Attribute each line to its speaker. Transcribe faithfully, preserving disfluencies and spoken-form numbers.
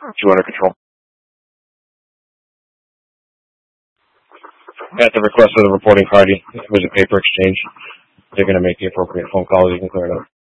Speaker 1: you under control. At the request of the reporting party, it was a paper exchange. They're going to make the appropriate phone calls. You can clear it up.